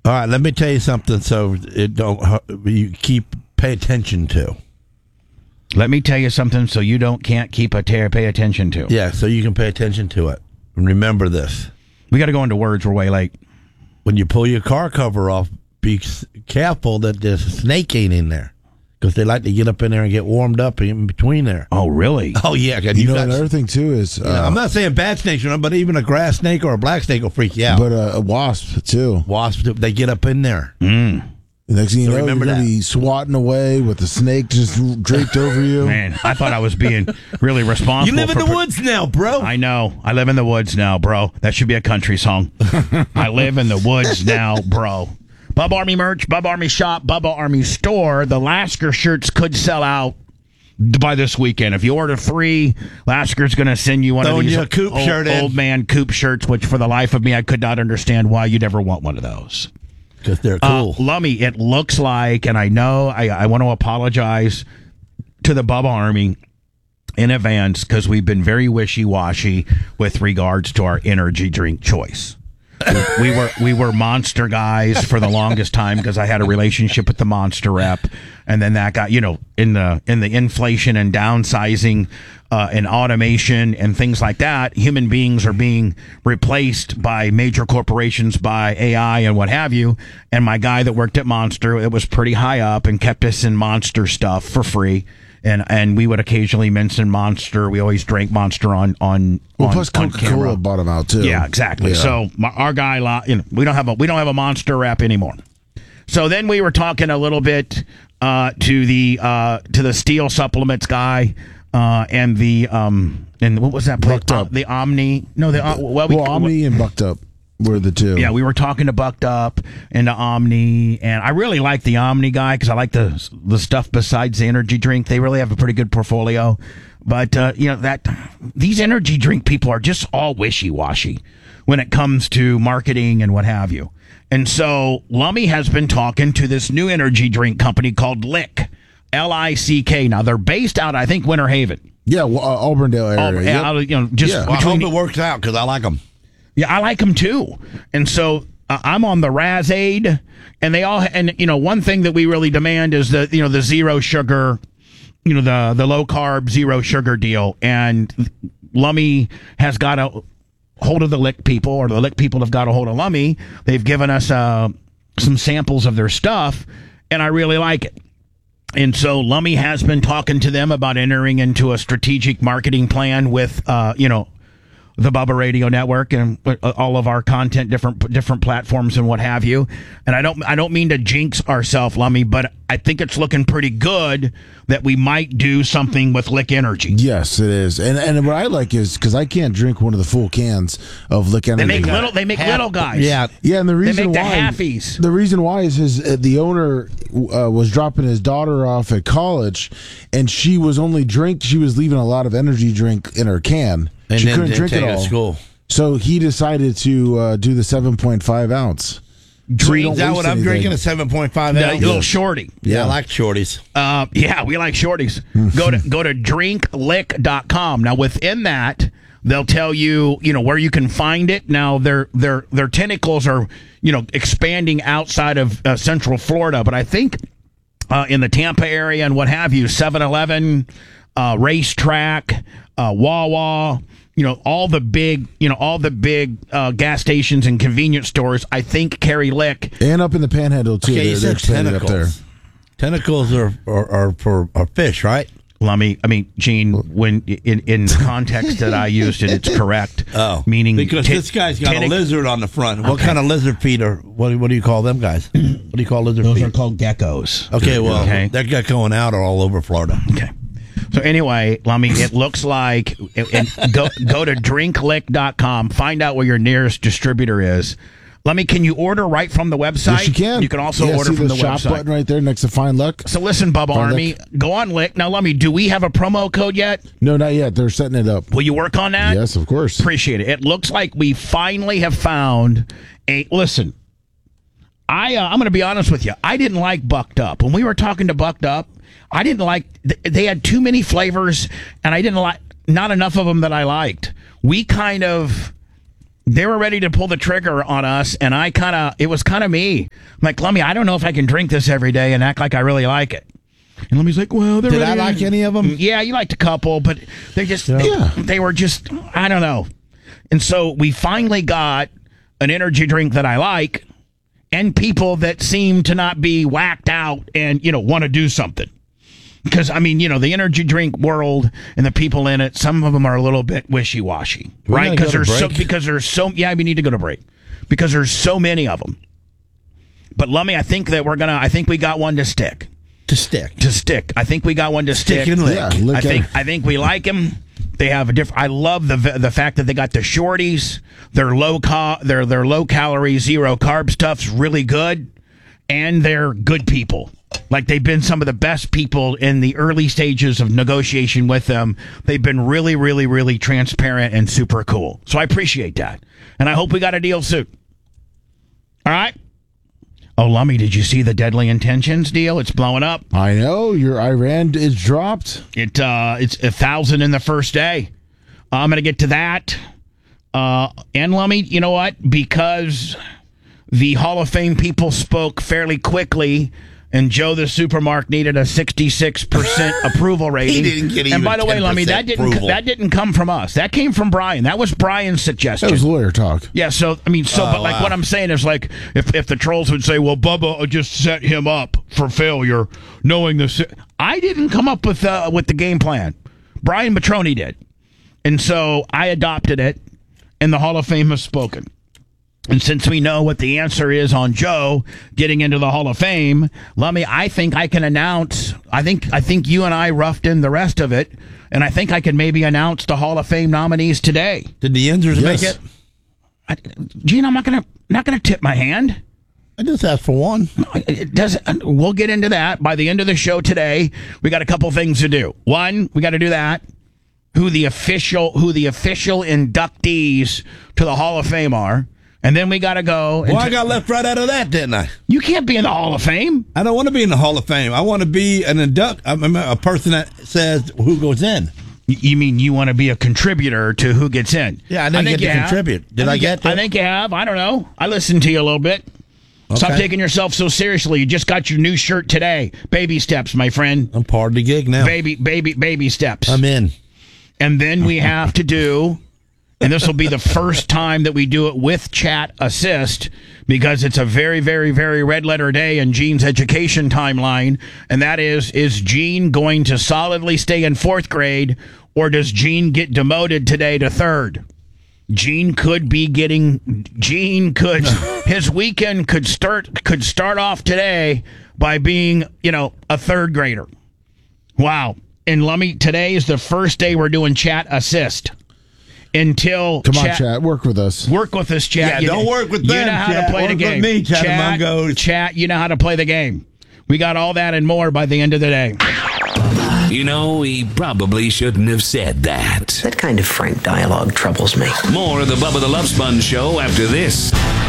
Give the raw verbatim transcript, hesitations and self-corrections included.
All right, let me tell you something. So it don't you keep pay attention to. Let me tell you something. So you don't can't keep a tear pay attention to. Yeah, so you can pay attention to it. And remember this: We got to go into words. We're way late. when you pull your car cover off, be careful that there's a snake ain't in there. Because they like to get up in there and get warmed up in between there. Oh, really? Oh, yeah. You, you know, got, another thing, too, is... Uh, you know, I'm not saying bad snakes, you know, but even a grass snake or a black snake will freak you out. But uh, a wasp, too. Wasps, they get up in there. Mm. The next thing you So know, you're remember going to that. be swatting away with the snake just draped over you. Man, I thought I was being really responsible. You live in for the pro- woods now, bro. I know. I live in the woods now, bro. That should be a country song. I live in the woods now, bro. Bub Army merch, Bub Army shop, Bubba Army store. The Lasker shirts could sell out by this weekend. If you order three, Lasker's going to send you one Throwing of these you a Coop old, shirt in. old man Coop shirts, which for the life of me, I could not understand why you'd ever want one of those. Because they're cool. Uh, Lummy, it looks like, and I know I, I want to apologize to the Bubba Army in advance because we've been very wishy-washy with regards to our energy drink choice. we were we were Monster guys for the longest time because I had a relationship with the Monster rep, and then that got, you know, in the in the inflation and downsizing uh, and automation and things like that, human beings are being replaced by major corporations, by A I and what have you. And my guy that worked at Monster, it was pretty high up and kept us in Monster stuff for free. And and we would occasionally mention Monster. We always drank Monster on on Well, on, plus on Coca-Cola camera. bought them out, too. Yeah, exactly. Yeah. So my, our guy, lo- you know, we don't have a we don't have a Monster rep anymore. So then we were talking a little bit uh, to the uh, to the Steel Supplements guy uh, and the um and what was that place? Bucked Up. Uh, the Omni? No, the uh, well, we, Well, Omni and Bucked Up were the two. yeah, we were talking to Bucked Up and to Omni, and I really like the Omni guy because I like the the stuff besides the energy drink. They really have a pretty good portfolio, but uh, you know that these energy drink people are just all wishy washy when it comes to marketing and what have you. And so Lummy has been talking to this new energy drink company called Lick, L I C K. Now they're based out, I think, Winter Haven. Yeah, well, uh, Auburndale area. Oh, Yep. out of, you know, just Yeah. Well, I between hope it works out because I like them. Yeah, I like them too. And so uh, I'm on the Razade, and they all, and you know, one thing that we really demand is the, you know, the zero sugar, you know, the the low carb, zero sugar deal. And Lummy has got a hold of the Lick people, or the Lick people have got a hold of Lummy. They've given us uh, some samples of their stuff, and I really like it. And so Lummy has been talking to them about entering into a strategic marketing plan with, uh, you know, the Bubba Radio Network and all of our content, different different platforms and what have you. And I don't I don't mean to jinx ourselves, Lummy, but I think it's looking pretty good that we might do something with Lick Energy. Yes, it is. And and what I like is, because I can't drink one of the full cans of Lick Energy. They make little they make Half- little guys. Yeah. Yeah, and the They reason make the why halfies. the reason why is his uh, the owner uh, was dropping his daughter off at college, and she was only drink. She was leaving a lot of energy drink in her can. And she then couldn't didn't drink take it it to all. school. So he decided to uh, do the seven point five ounce. So you don't Is that waste what I'm anything. drinking? A seven point five The ounce? little shorty. Yeah, I like shorties. Uh, yeah, we like shorties. go to go to drink lick dot com. Now within that, they'll tell you, you know, where you can find it. Now their their their tentacles are, you know, expanding outside of uh, Central Florida, but I think uh, in the Tampa area and what have you, seven eleven, uh, Racetrack, uh, Wawa, you know, all the big, you know, all the big uh, gas stations and convenience stores, I think carry Lick. And up in the Panhandle too. Okay, you they're, they're said expanding up there. tentacles. Tentacles are, are, are for are fish, right? Lummy, I mean, Gene, when in, in the context that I used it, it's correct. Oh, meaning because te- this guy's got tentac- a lizard on the front. What Okay. kind of lizard feet are? What, what do you call them guys? What do you call lizard Those feet? are called geckos. Okay, well, Okay. they're got going out all over Florida. Okay. So anyway, Lummy, it looks like and go go to drink lick dot com, find out where your nearest distributor is. Lummy, can you order right from the website? Yes, you can. You can also Yeah, order see from the, the shop website. button right there next to Find Luck. So listen, Bubba Find Army, go on Lick. Now, Lummy, do we have a promo code yet? No, not yet. They're setting it up. Will you work on that? Yes, of course. Appreciate it. It looks like we finally have found a listen. I uh, I'm going to be honest with you. I didn't like Bucked Up. When we were talking to Bucked Up, I didn't like th- they had too many flavors and I didn't like not enough of them that I liked. We kind of they were ready to pull the trigger on us, and I kind of, it was kind of me. I'm like, Lummy, I don't know if I can drink this every day and act like I really like it. And Lummy's like, well, they're Did ready I to- like any of them? Yeah, you liked a couple, but they just, Yeah. they, they were just, I don't know. And so we finally got an energy drink that I like and people that seem to not be whacked out and, you know, want to do something. Because, I mean, you know, the energy drink world and the people in it, some of them are a little bit wishy-washy, We right? gotta Because go to there's so, break. because there's so, yeah, we need to go to break. Because there's so many of them. But, Lummy, I think that we're going to, I think we got one to stick. To stick. To stick. I think we got one to stick. Stick and lick. Yeah, lick I think it. I think we like them. They have a different. I love the the fact that they got the shorties. They're low co- They're they're low calorie, zero carb stuff's really good, and they're good people. Like they've been some of the best people in the early stages of negotiation with them. They've been really, really, really transparent and super cool. So I appreciate that, and I hope we got a deal soon. All right. Oh, Lummy, did you see the Deadly Intentions deal? It's blowing up. I know your Iran is dropped. It uh, it's a thousand in the first day. Uh, I'm gonna get to that. Uh, and Lummy, you know what? Because the Hall of Fame people spoke fairly quickly, and Joe the Supermark needed a sixty-six percent approval rating. didn't get And even by the way, Lummy, that ten percent didn't approval. that didn't come from us. That came from Brian. That was Brian's suggestion. That was lawyer talk. Yeah, so I mean, so Oh, but like wow. what I'm saying is like if if the trolls would say, "Well, Bubba just set him up for failure," knowing this, I didn't come up with uh, with the game plan. Brian Matroni did, and so I adopted it, and the Hall of Fame has spoken. And since we know what the answer is on Joe getting into the Hall of Fame, Lummy, I think I can announce. I think I think you and I roughed in the rest of it, and I think I can maybe announce the Hall of Fame nominees today. Did the Yinzers make Yes. it? I, Gene, I'm not gonna not gonna tip my hand. I just asked for one. It doesn't. We'll get into that by the end of the show today. We got a couple things to do. One, we got to do that. Who the official who the official inductees to the Hall of Fame are, and then we got to go. Well, and I t- got left right out of that, didn't I? you can't be in the Hall of Fame. I don't want to be in the Hall of Fame. I want to be an induct, I mean, a person that says who goes in. Y- You mean you want to be a contributor to who gets in? Yeah, I didn't think get you to have. contribute. Did I think get you- I to? think you have. I don't know. I listened to you a little bit. Stop Okay. taking yourself so seriously. You just got your new shirt today. Baby steps, my friend. I'm part of the gig now. Baby, baby, baby steps. I'm in. And then we have to do, and this will be the first time that we do it with chat assist because it's a very, very, very red letter day in Gene's education timeline. And that is, is Gene going to solidly stay in fourth grade or does Gene get demoted today to third? Gene could be getting, Gene could, his weekend could start, could start off today by being, you know, a third grader. Wow. And Lummy, today is the first day we're doing chat assist. Until Come on, chat, chat. Work with us. work with us, chat. Yeah, don't work with you them, know how chat. to play the Work game. with me, Chat chat, Amongos. chat, you know how to play the game. We got all that and more by the end of the day. You know, he probably shouldn't have said that. That kind of frank dialogue troubles me. More of the Bubba the Love Sponge Show after this.